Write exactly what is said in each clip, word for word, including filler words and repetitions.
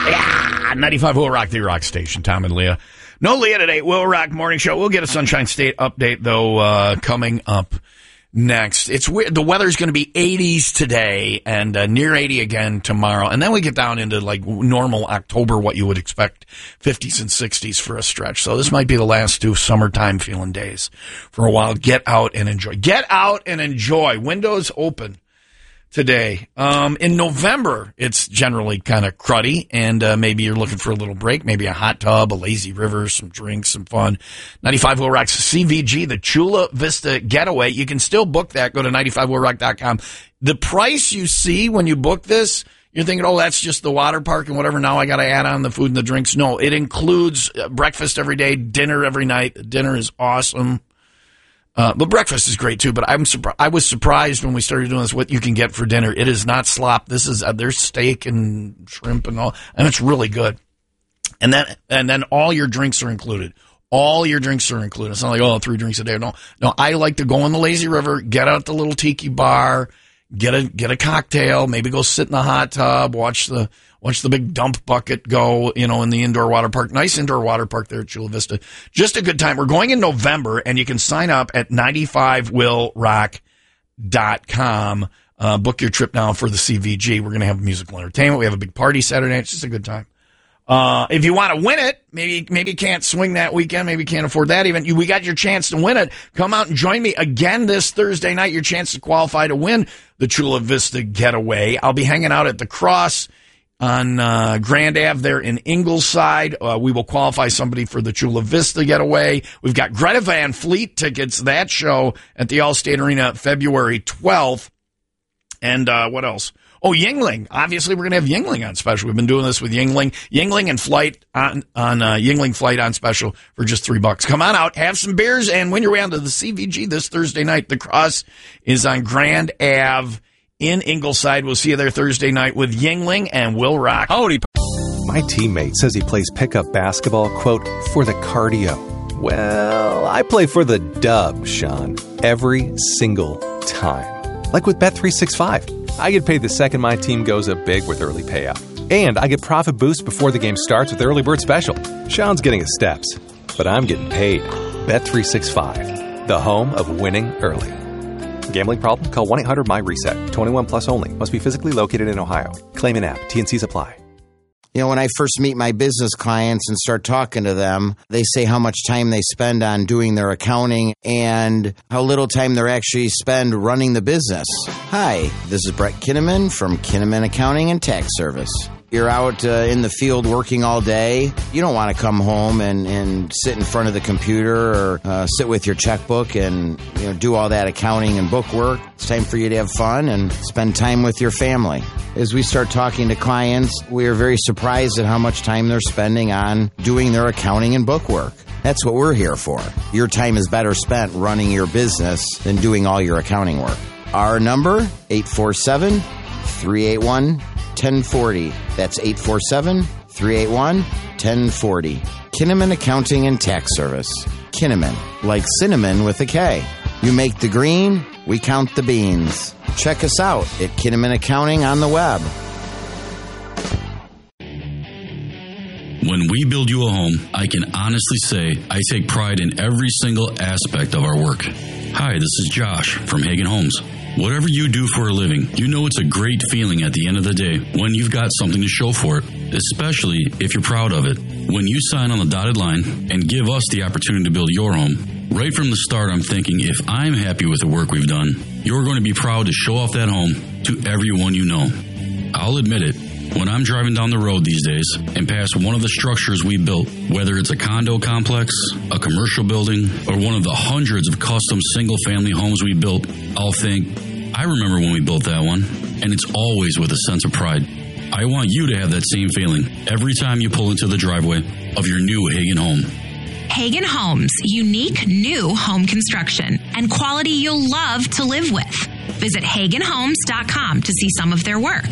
Yeah, ninety-five Will Rock, the rock station. Tom and Leah. No Leah today. Will Rock Morning Show. We'll get a Sunshine State update, though, uh, coming up next. It's weird. The weather's going to be eighties today and uh, near eighty again tomorrow. And then we get down into like normal October, what you would expect, fifties and sixties for a stretch. So this might be the last two summertime feeling days for a while. Get out and enjoy. Get out and enjoy. Windows open today. Um, in November, it's generally kind of cruddy, and uh, maybe you're looking for a little break, maybe a hot tub, a lazy river, some drinks, some fun. ninety-five Will Rock's C V G, the Chula Vista Getaway. You can still book that. Go to ninety-five will rock dot com. The price you see when you book this, you're thinking, oh, that's just the water park and whatever. Now I got to add on the food and the drinks. No, it includes breakfast every day, dinner every night. Dinner is awesome. Uh, but breakfast is great too. But I'm surprised. I was surprised when we started doing this what you can get for dinner. It is not slop. This is uh, there's steak and shrimp and all, and it's really good. And then and then all your drinks are included. All your drinks are included. It's not like oh three drinks a day. No, no. I like to go on the lazy river, get out the little tiki bar, get a get a cocktail, maybe go sit in the hot tub, watch the. Watch the big dump bucket go, you know, in the indoor water park. Nice indoor water park there at Chula Vista. Just a good time. We're going in November, and you can sign up at ninety-five will rock dot com. Uh, book your trip now for the C V G. We're going to have musical entertainment. We have a big party Saturday. It's just a good time. Uh, if you want to win it, maybe maybe you can't swing that weekend. Maybe you can't afford that even. You, we got your chance to win it. Come out and join me again this Thursday night. Your chance to qualify to win the Chula Vista Getaway. I'll be hanging out at the Cross on uh, Grand Ave there in Ingleside. Uh, we will qualify somebody for the Chula Vista Getaway. We've got Greta Van Fleet tickets, that show at the Allstate Arena February twelfth. And uh, what else? Oh, Yingling. Obviously, we're going to have Yingling on special. We've been doing this with Yingling. Yingling and Flight on, on uh, Yingling Flight on special for just three bucks. Come on out, have some beers, and win your way onto the C V G this Thursday night. The Cross is on Grand Ave in Ingleside. We'll see you there Thursday night with Yingling and Will Rock. Howdy. My teammate says he plays pickup basketball, quote, for the cardio. Well, I play for the dub, Sean, every single time. Like with Bet three sixty-five. I get paid the second my team goes up big with early payout. And I get profit boost before the game starts with Early Bird Special. Sean's getting his steps, but I'm getting paid. Bet three sixty-five, the home of winning early. Gambling problem? Call one eight hundred my reset. twenty-one plus only. Must be physically located in Ohio. Claim an app. T N Cs apply. You know, when I first meet my business clients and start talking to them, they say how much time they spend on doing their accounting and how little time they actually spend running the business. Hi, this is Brett Kinnaman from Kinnaman Accounting and Tax Service. You're out uh, in the field working all day. You don't want to come home and, and sit in front of the computer or uh, sit with your checkbook and you know do all that accounting and book work. It's time for you to have fun and spend time with your family. As we start talking to clients, we are very surprised at how much time they're spending on doing their accounting and book work. That's what we're here for. Your time is better spent running your business than doing all your accounting work. Our number, eight four seven, three eight one, one oh four oh. That's eight four seven, three eight one, one oh four oh. Kinnaman Accounting and Tax Service. Kinnaman, like cinnamon with a K. You make the green, we count the beans. Check us out at Kinnaman Accounting on the web. When we build you a home, I can honestly say I take pride in every single aspect of our work. Hi, this is Josh from Hagen Homes. Whatever you do for a living, you know it's a great feeling at the end of the day when you've got something to show for it, especially if you're proud of it. When you sign on the dotted line and give us the opportunity to build your home, right from the start I'm thinking if I'm happy with the work we've done, you're going to be proud to show off that home to everyone you know. I'll admit it. When I'm driving down the road these days and pass one of the structures we built, whether it's a condo complex, a commercial building, or one of the hundreds of custom single-family homes we built, I'll think, I remember when we built that one, and it's always with a sense of pride. I want you to have that same feeling every time you pull into the driveway of your new Hagen home. Hagen Homes, unique new home construction and quality you'll love to live with. Visit hagen homes dot com to see some of their work.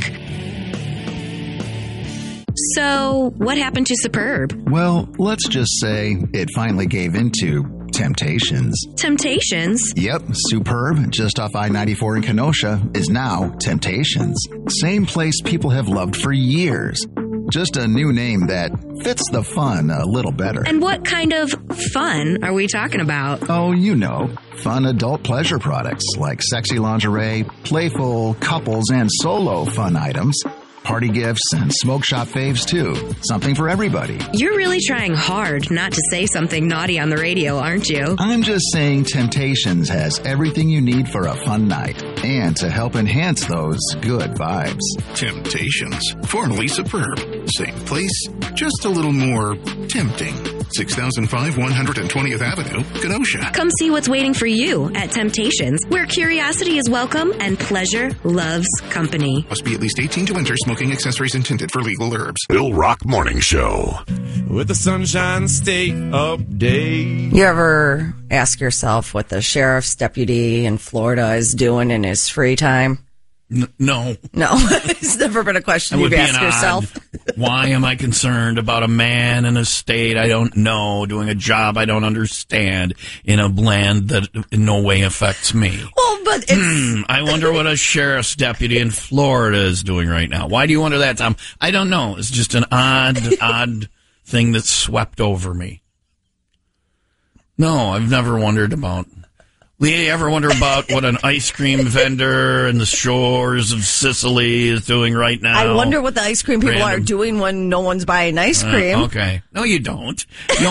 So, what happened to Superb? Well, let's just say it finally gave into Temptations. Temptations? Yep, Superb, just off I ninety-four in Kenosha, is now Temptations. Same place people have loved for years. Just a new name that fits the fun a little better. And what kind of fun are we talking about? Oh, you know, fun adult pleasure products like sexy lingerie, playful couples and solo fun items, party gifts, and smoke shop faves too. Something for everybody. You're really trying hard not to say something naughty on the radio, aren't you? I'm just saying Temptations has everything you need for a fun night and to help enhance those good vibes. Temptations, formerly Superb. Same place, just a little more tempting. six thousand five, one hundred twentieth Avenue, Kenosha. Come see what's waiting for you at Temptations, where curiosity is welcome and pleasure loves company. Must be at least eighteen to enter. Smoking accessories intended for legal herbs. Bill Rock Morning Show. With the Sunshine State update. You ever ask yourself what the sheriff's deputy in Florida is doing in his free time? N- no. No. It's never been a question you've asked yourself. Why am I concerned about a man in a state I don't know doing a job I don't understand in a land that in no way affects me? Well, but it's... Hmm, I wonder what a sheriff's deputy in Florida is doing right now. Why do you wonder that, Tom? I don't know. It's just an odd, odd thing that swept over me. No, I've never wondered about... Leah, you ever wonder about what an ice cream vendor in the shores of Sicily is doing right now? I wonder what the ice cream people Random. are doing when no one's buying ice cream. Uh, okay. No, you don't. You